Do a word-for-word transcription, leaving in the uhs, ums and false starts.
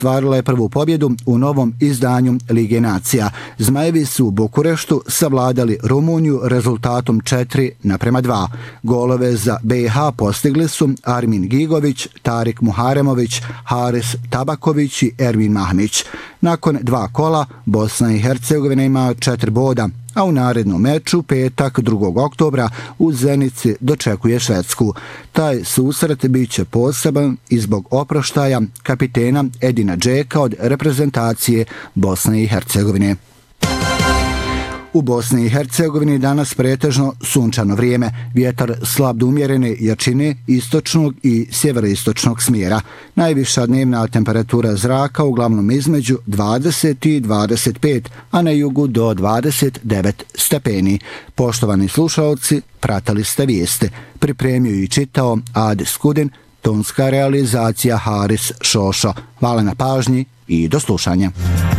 ostvarila je prvu pobjedu u novom izdanju Lige nacija. Zmajevi su u Bukureštu savladali Rumuniju rezultatom četiri naprema dva. Golove za B i H postigli su Armin Gigović, Tarik Muharemović, Haris Tabaković i Ervin Mahmić. Nakon dva kola Bosna i Hercegovina ima četiri boda, a u narednom meču petak drugog oktobra u Zenici dočekuje Švedsku. Taj susret bit će poseban i zbog oproštaja kapitena Edina Džeka od reprezentacije Bosne i Hercegovine. U Bosni i Hercegovini danas pretežno sunčano vrijeme, vjetar slab do umjerene jačine istočnog i sjeveroistočnog smjera. Najviša dnevna temperatura zraka uglavnom između dvadeset i dvadeset pet, a na jugu do dvadeset devet stepeni. Poštovani slušalci, pratili ste vijeste. Pripremio i čitao Ade Skudin, tonska realizacija Haris Šošo. Hvala na pažnji i do slušanja.